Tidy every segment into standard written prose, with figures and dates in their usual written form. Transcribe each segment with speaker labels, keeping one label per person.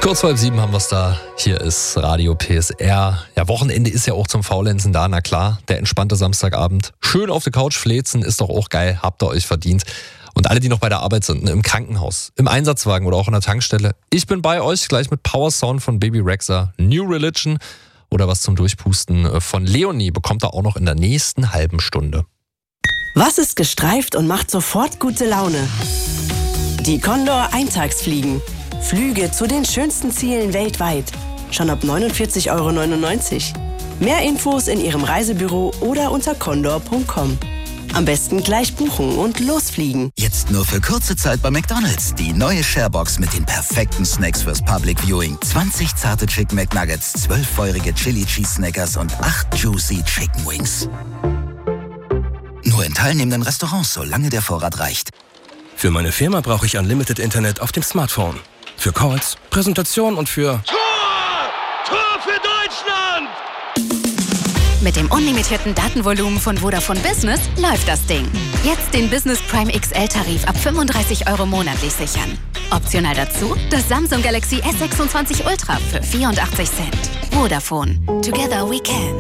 Speaker 1: Kurz vor 7 haben wir es da. Hier ist Radio PSR. Ja, Wochenende ist ja auch zum Faulenzen da, na klar. Der entspannte Samstagabend. Schön auf der Couch fläzen, ist doch auch geil. Habt ihr euch verdient. Und alle, die noch bei der Arbeit sind, im Krankenhaus, im Einsatzwagen oder auch an der Tankstelle. Ich bin bei euch gleich mit Power Sound von Baby Rexha, New Religion oder was zum Durchpusten von Leonie bekommt ihr auch noch in der nächsten halben Stunde.
Speaker 2: Was ist gestreift und macht sofort gute Laune? Die Condor Eintagsfliegen. Flüge zu den schönsten Zielen weltweit. Schon ab 49,99 €. Mehr Infos in Ihrem Reisebüro oder unter condor.com. Am besten gleich buchen und losfliegen.
Speaker 3: Jetzt nur für kurze Zeit bei McDonald's. Die neue Sharebox mit den perfekten Snacks fürs Public Viewing. 20 zarte Chicken McNuggets, 12 feurige Chili Cheese Snackers und 8 juicy Chicken Wings. Nur in teilnehmenden Restaurants, solange der Vorrat reicht.
Speaker 4: Für meine Firma brauche ich Unlimited Internet auf dem Smartphone. Für Calls, Präsentation und für...
Speaker 5: Tor für Deutschland!
Speaker 6: Mit dem unlimitierten Datenvolumen von Vodafone Business läuft das Ding. Jetzt den Business Prime XL-Tarif ab 35 € monatlich sichern. Optional dazu das Samsung Galaxy S26 Ultra für 84 Cent. Vodafone. Together we can.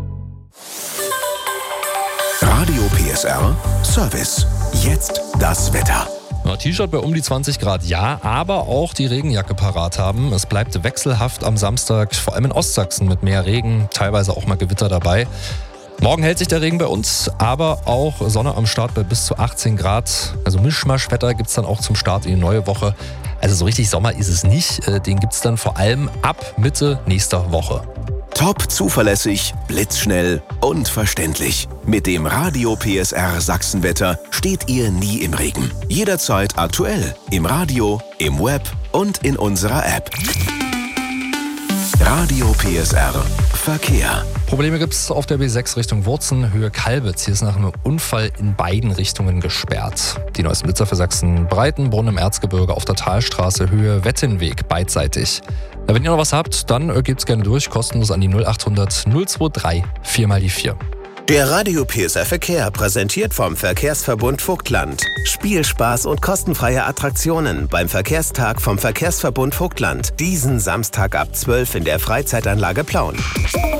Speaker 7: Radio PSR Service. Jetzt das Wetter.
Speaker 1: Ja, T-Shirt bei um die 20 Grad, ja, aber auch die Regenjacke parat haben. Es bleibt wechselhaft am Samstag, vor allem in Ostsachsen mit mehr Regen, teilweise auch mal Gewitter dabei. Morgen hält sich der Regen bei uns, aber auch Sonne am Start bei bis zu 18 Grad. Also Mischmaschwetter gibt es dann auch zum Start in die neue Woche. Also so richtig Sommer ist es nicht, den gibt es dann vor allem ab Mitte nächster Woche.
Speaker 7: Top zuverlässig, blitzschnell und verständlich. Mit dem Radio PSR Sachsenwetter steht ihr nie im Regen. Jederzeit aktuell. Im Radio, im Web und in unserer App. Radio PSR Verkehr.
Speaker 1: Probleme gibt es auf der B6 Richtung Wurzen, Höhe Kalbitz. Hier ist nach einem Unfall in beiden Richtungen gesperrt. Die neuesten Blitzer für Sachsen: Breitenbrunn im Erzgebirge auf der Talstraße, Höhe Wettenweg, beidseitig. Na, wenn ihr noch was habt, dann gebt's gerne durch, kostenlos an die 0800 023 4x4.
Speaker 8: Der Radio PSR Verkehr, präsentiert vom Verkehrsverbund Vogtland. Spielspaß und kostenfreie Attraktionen beim Verkehrstag vom Verkehrsverbund Vogtland. Diesen Samstag ab 12 in der Freizeitanlage Plauen.